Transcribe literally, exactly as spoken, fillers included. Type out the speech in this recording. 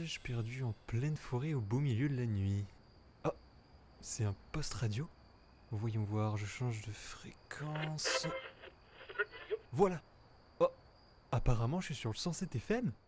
serais-je perdu en pleine forêt au beau milieu de la nuit? Ah, c'est un poste radio? Voyons voir, je change de fréquence. Voilà. Oh, apparemment je suis sur le cent sept F M.